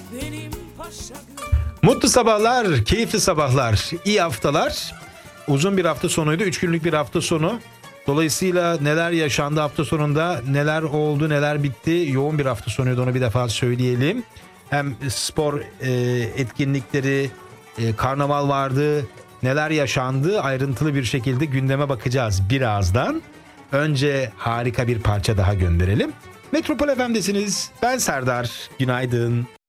benim paşa gönlüm. Mutlu sabahlar, keyifli sabahlar, iyi haftalar. Uzun bir hafta sonuydu, 3 günlük bir hafta sonu. Dolayısıyla neler yaşandı hafta sonunda, neler oldu, neler bitti. Yoğun bir hafta sonuydu, onu bir defa söyleyelim. Hem spor etkinlikleri, karnaval vardı. Neler yaşandı ayrıntılı bir şekilde gündeme bakacağız birazdan. Önce harika bir parça daha gönderelim. Metropol FM'desiniz. Ben Serdar. Günaydın.